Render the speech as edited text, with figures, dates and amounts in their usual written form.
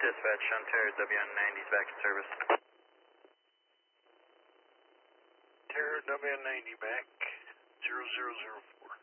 Dispatch, Ontario WN90 is back in service. Ontario WN90 back, 0004.